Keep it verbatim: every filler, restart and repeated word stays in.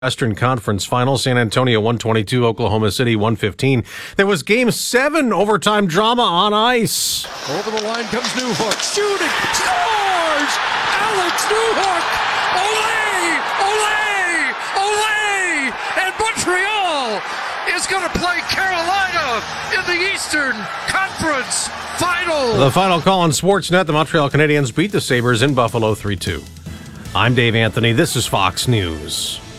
Western Conference Final, San Antonio one twenty-two, Oklahoma City one fifteen. There was Game seven overtime drama on ice. Over the line comes Newhook, shooting, scores! Alex Newhook! Ole! Ole! Ole! And Montreal is going to play Carolina in the Eastern Conference Final. The final call on Sportsnet, the Montreal Canadiens beat the Sabres in Buffalo three two. I'm Dave Anthony. This is Fox News.